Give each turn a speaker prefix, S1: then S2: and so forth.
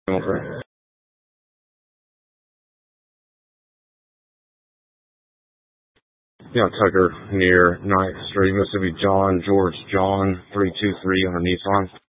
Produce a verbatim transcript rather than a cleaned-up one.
S1: over. Yeah, Tucker near ninth Street, Mississippi. John, George, John, three two three on a Nissan.